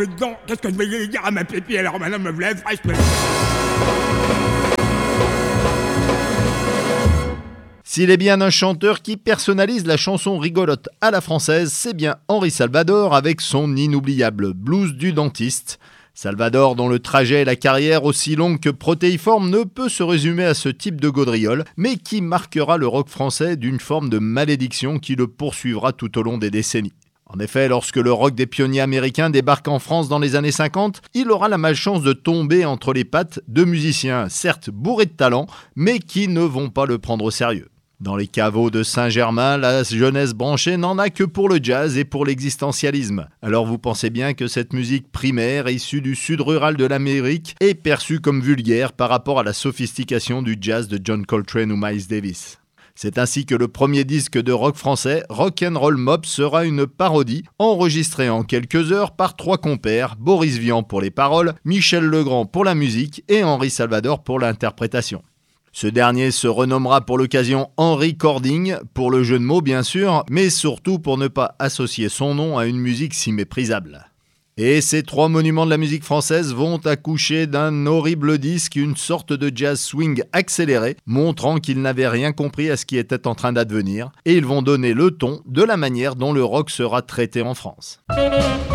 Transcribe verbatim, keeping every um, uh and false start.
Non, qu'est-ce que je vais dire à ma pépi alors madame me lève fraîche. S'il est bien un chanteur qui personnalise la chanson rigolote à la française, c'est bien Henri Salvador avec son inoubliable blues du dentiste. Salvador, dont le trajet et la carrière aussi longue que protéiforme ne peut se résumer à ce type de gaudriole, mais qui marquera le rock français d'une forme de malédiction qui le poursuivra tout au long des décennies. En effet, lorsque le rock des pionniers américains débarque en France dans les années cinquante, il aura la malchance de tomber entre les pattes de musiciens, certes bourrés de talent, mais qui ne vont pas le prendre au sérieux. Dans les caveaux de Saint-Germain, la jeunesse branchée n'en a que pour le jazz et pour l'existentialisme. Alors vous pensez bien que cette musique primaire, issue du sud rural de l'Amérique, est perçue comme vulgaire par rapport à la sophistication du jazz de John Coltrane ou Miles Davis. C'est ainsi que le premier disque de rock français, Rock'n'Roll Mob, sera une parodie, enregistrée en quelques heures par trois compères, Boris Vian pour les paroles, Michel Legrand pour la musique et Henri Salvador pour l'interprétation. Ce dernier se renommera pour l'occasion Henri Cording, pour le jeu de mots bien sûr, mais surtout pour ne pas associer son nom à une musique si méprisable. Et ces trois monuments de la musique française vont accoucher d'un horrible disque, une sorte de jazz swing accéléré, montrant qu'ils n'avaient rien compris à ce qui était en train d'advenir, et ils vont donner le ton de la manière dont le rock sera traité en France.